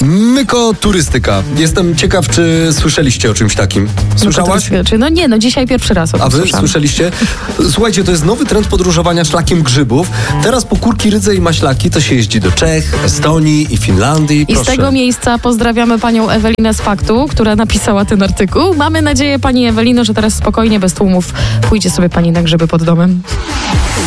Mykoturystyka. Jestem ciekaw, czy słyszeliście o czymś takim. Słyszałaś? No nie, no dzisiaj pierwszy raz o tym A wy słyszałam. słyszeliście? Słuchajcie, to jest nowy trend podróżowania szlakiem grzybów. Teraz po kurki, rydze i maślaki to się jeździ do Czech, Estonii i Finlandii. I z tego miejsca pozdrawiamy panią Ewelinę z Faktu, która napisała ten artykuł. Mamy nadzieję, pani Ewelino, że teraz spokojnie, bez tłumów pójdzie sobie pani na grzyby pod domem.